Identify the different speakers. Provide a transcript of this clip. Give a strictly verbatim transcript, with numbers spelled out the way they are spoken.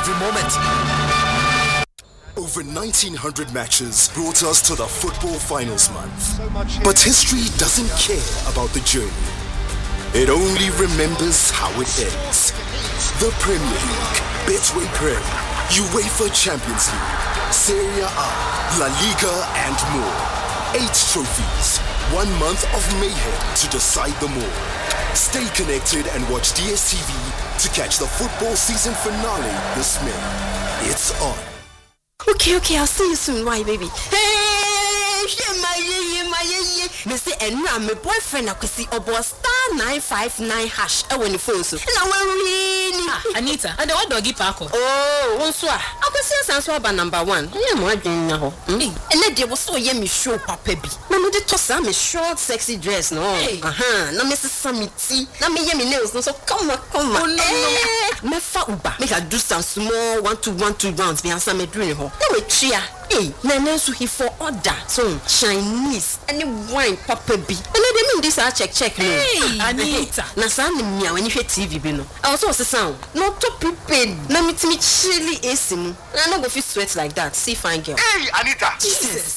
Speaker 1: every moment.
Speaker 2: Over nineteen hundred matches brought us to the football finals month. But history doesn't care about the journey. It only remembers how it ends. The Premier League, Betway Prem, UEFA Champions League, Serie A, La Liga and more. Eight trophies, one month of mayhem to decide them all. Stay connected and watch D S T V to catch the football season finale this May. It's on.
Speaker 3: Okay, okay, I'll see you soon. Why, baby? Hey, my yeah, my yeah. Me say, and now my boyfriend, I could see about star nine five nine hash. I want the phone so. Now we're really.
Speaker 4: Anita, and the what doggy parko?
Speaker 3: Oh, one so. I could see us answer about number one. Yeah, my dear now. And then there was so yeah, me show papa bi. Now me just toss me short, sexy dress, no. Uh huh. Now me say samiti. Now me yeah me nails, no. So come on, come on. Oh no, no. Me fa uba. Make I do some small one to one two rounds. Me answer me doing ho. Now we chia. Hey, Nana so he for order. So Chinese, any wine papa bi. And they mean this I check check no.
Speaker 4: Hey, Anita.
Speaker 3: Na sa ni mia when you hear T V bi no. I also was sound. No to prepared. Na me timi chili A C mu. Na no go fit sweat like that. See fine girl.
Speaker 1: Hey, Anita.
Speaker 3: Jesus.